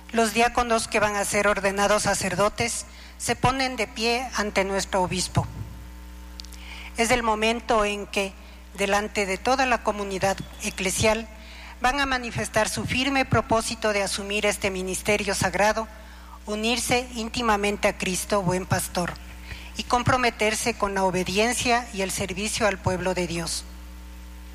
Los diáconos que van a ser ordenados sacerdotes se ponen de pie ante nuestro obispo. Es el momento en que, delante de toda la comunidad eclesial, van a manifestar su firme propósito de asumir este ministerio sagrado, unirse íntimamente a Cristo, buen pastor, y comprometerse con la obediencia y el servicio al pueblo de Dios.